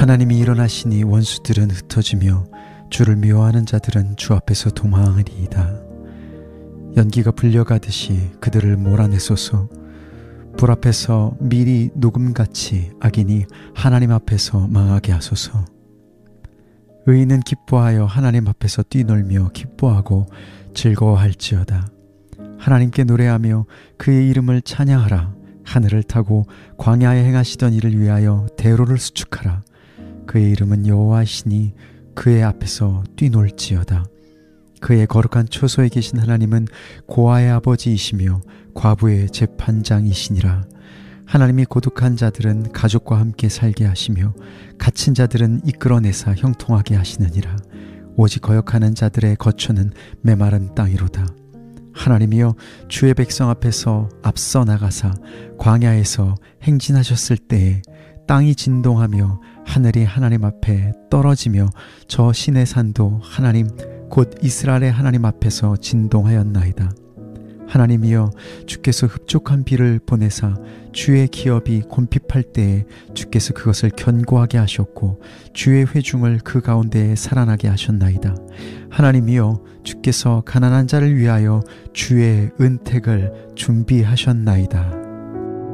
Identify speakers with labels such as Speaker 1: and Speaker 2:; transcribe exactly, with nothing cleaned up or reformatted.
Speaker 1: 하나님이 일어나시니 원수들은 흩어지며 주를 미워하는 자들은 주 앞에서 도망하리이다. 연기가 불려가듯이 그들을 몰아내소서. 불 앞에서 밀이 녹음같이 악인이 하나님 앞에서 망하게 하소서. 의인은 기뻐하여 하나님 앞에서 뛰놀며 기뻐하고 즐거워할지어다. 하나님께 노래하며 그의 이름을 찬양하라. 하늘을 타고 광야에 행하시던 일을 위하여 대로를 수축하라. 그의 이름은 여호와이시니 그의 앞에서 뛰놀지어다. 그의 거룩한 초소에 계신 하나님은 고아의 아버지이시며 과부의 재판장이시니라. 하나님이 고독한 자들은 가족과 함께 살게 하시며 갇힌 자들은 이끌어내사 형통하게 하시느니라. 오직 거역하는 자들의 거처는 메마른 땅이로다. 하나님이여, 주의 백성 앞에서 앞서 나가사 광야에서 행진하셨을 때에 땅이 진동하며 하늘이 하나님 앞에 떨어지며 저 시내 산도 하나님 곧 이스라엘의 하나님 앞에서 진동하였나이다. 하나님이여, 주께서 흡족한 비를 보내사 주의 기업이 곤핍할 때에 주께서 그것을 견고하게 하셨고 주의 회중을 그 가운데에 살아나게 하셨나이다. 하나님이여, 주께서 가난한 자를 위하여 주의 은택을 준비하셨나이다.